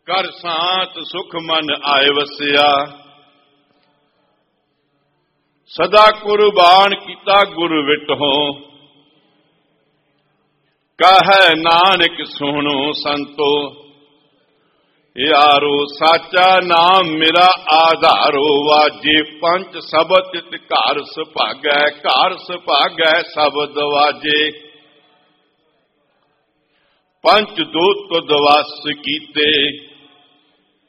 ਕਰ ਸਾਤ ਸੁਖ ਮਨ ਆਏ ਵਸਿਆ। ਸਦਾ ਕੁਰਬਾਨ ਕੀਤਾ ਗੁਰ ਵਿਟਹੁ, ਕਹੈ ਨਾਨਕ ਸੁਣੋ ਸੰਤੋ। ਯਾਰੋ ਸਾਚਾ ਨਾਮ ਮੇਰਾ ਆਧਾਰੋ, ਵਾਜੇ ਪੰਚ ਸ਼ਬਦ ਤਿਤ ਘਰ ਸੁਭਾਗੈ, ਘਰ ਸੁਭਾਗੈ ਸ਼ਬਦ ਵਾਜੇ। ਪੰਚ ਦੂਤ ਤੁਧ ਵਸ ਕੀਤੇ,